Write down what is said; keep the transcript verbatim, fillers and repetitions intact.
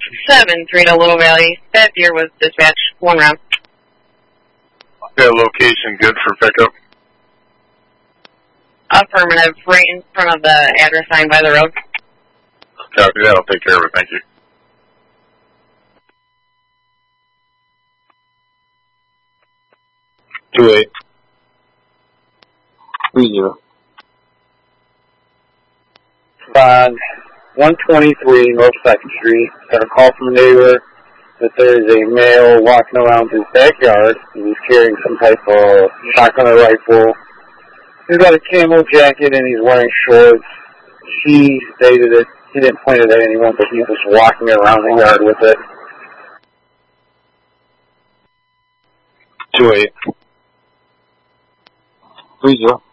seven three to Little Valley. That deer was dispatched. One round. Okay, location good for pickup? Affirmative. Right in front of the address sign by the road. Copy that. I'll take care of it. Thank you. Two eight. Three zero. On one twenty-three North second Street, got a call from a neighbor that there is a male walking around his backyard. He's carrying some type of shotgun or rifle. He's got a camo jacket and he's wearing shorts. He stated that he didn't point it at anyone, but he was just walking around the yard with it. Two eight. Three zero.